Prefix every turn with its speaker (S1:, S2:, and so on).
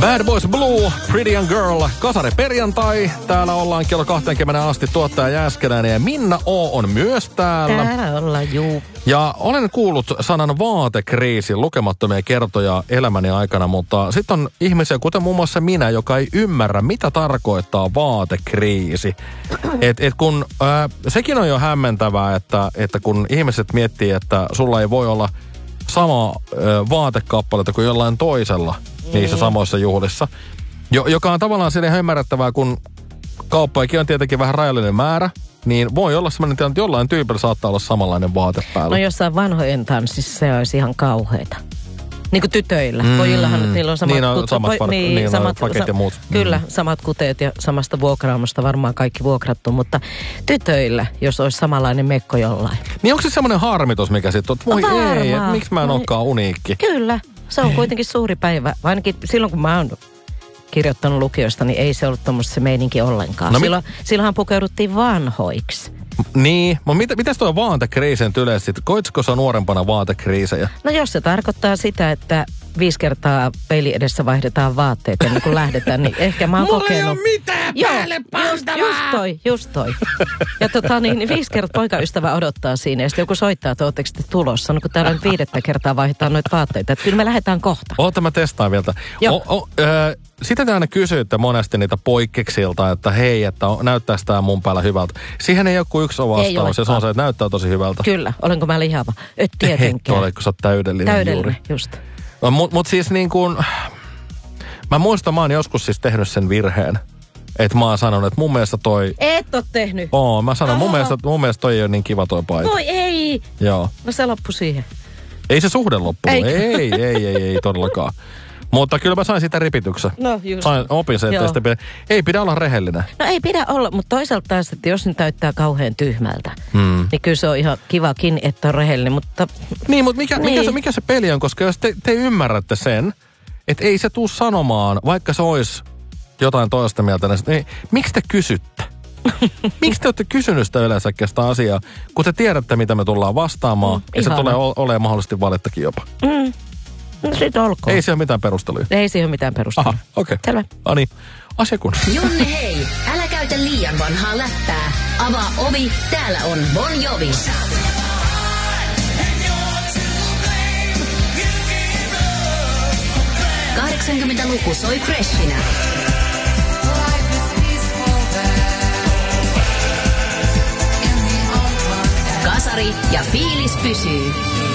S1: Bad Boys Blue, Pretty Young Girl, Kasari perjantai. Täällä ollaan kello 20 asti tuottaja Jääskeläinen ja Minna O on myös täällä.
S2: Täällä ollaan, juu.
S1: Ja olen kuullut sanan vaatekriisi lukemattomia kertoja elämäni aikana, mutta sitten on ihmisiä, kuten muun muassa minä, joka ei ymmärrä, mitä tarkoittaa vaatekriisi. Kun sekin on jo hämmentävää, että kun ihmiset miettii, että sulla ei voi olla sama vaatekappaletta kuin jollain toisella niissä samoissa juhlissa. Joka on tavallaan silleen ymmärrettävää, kun kauppoikin on tietenkin vähän rajallinen määrä, niin voi olla sellainen tilanne, että jollain tyypillä saattaa olla samanlainen vaate päällä.
S2: No jossain vanhojen tanssissa se olisi ihan kauheata. Niin kuin tytöillä. Pojillahan niillä on samat
S1: samat fakit ja muut.
S2: Kyllä, samat kuteet ja samasta vuokraamosta varmaan kaikki vuokrattu, mutta tytöillä, jos olisi samanlainen mekko jollain.
S1: Niin onko se semmoinen harmitus, mikä sitten on, että voi ei, että miksi mä en olekaan uniikki?
S2: Kyllä, se on kuitenkin suuri päivä. Ainakin silloin, kun mä oon kirjoittanut lukiosta, niin ei se ollut tommoista se meininki ollenkaan. Silloinhan pukeuduttiin vanhoiksi.
S1: Niin, mutta mitäs tuo vaatekriisin yleisesti? Koitsiko sä nuorempana vaatekriisejä?
S2: No jos se tarkoittaa sitä, että 5 kertaa peili edessä vaihdetaan vaatteet ennen kuin lähdetään, niin ehkä mä oon kokenut.
S1: Mulla ei ole mitään päälle pantavaa!
S2: Just toi. Ja 5 kertaa poikaystävä odottaa siinä ja sitten joku soittaa, että ootteko te tulossa. No kun täällä nyt 5 kertaa vaihdetaan noita vaatteita, että kyllä me lähdetään kohta.
S1: Oota, mä testaan vielä. Sitten te aina kysyitte monesti niitä poikkeksilta, että hei, että näyttääkö tää mun päällä hyvältä. Siihen ei ole kuin yksi vastaus ja se on se, että näyttää tosi hyvältä.
S2: Kyllä, olenko mä lihava? Et tietenkään.
S1: Oletko, kun sä oot täydellinen juuri.
S2: Just.
S1: Mut siis niin kuin, mä muistan, mä oon joskus siis tehnyt sen virheen. Että mä oon sanonut, että mun mielestä toi...
S2: Et oo tehnyt.
S1: Mä sanon, mun mielestä toi ei ole niin kiva toi paita.
S2: Voi ei.
S1: Joo.
S2: No se loppui siihen.
S1: Ei se suhde loppunut. Ei todellakaan. Mutta kyllä mä sain sitä ripityksen.
S2: No just.
S1: Opin sen, että ei pidä olla rehellinen.
S2: No ei pidä olla, mutta toisaalta taas, että jos nyt näyttää kauhean tyhmältä, niin kyllä se on ihan kivakin, että on rehellinen, mutta...
S1: Niin, mutta mikä se peli on, koska jos te ymmärrätte sen, että ei se tuu sanomaan, vaikka se olisi jotain toista mieltä, niin miksi te kysytte? Miksi te olette kysynyt sitä yleensäkin sitä asiaa, kun te tiedätte, mitä me tullaan vastaamaan, ja se tulee olemaan mahdollisesti valettakin jopa?
S2: No sit olkoon.
S1: Ei siihen mitään perusteluja.
S2: Ei siihen mitään perusteluja.
S1: Aha, okei.
S2: Selvä.
S1: Ani, asia kun.
S3: Jonne hei, älä käytä liian vanhaa läppää. Avaa ovi, täällä on Bon Jovi. 80-luku soi freshinä. Kasari ja fiilis pysyy.